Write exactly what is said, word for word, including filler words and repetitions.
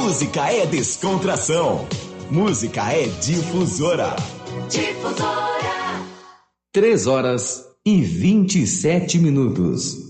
Música é descontração. Música é difusora. Difusora. Três horas e vinte e sete minutos.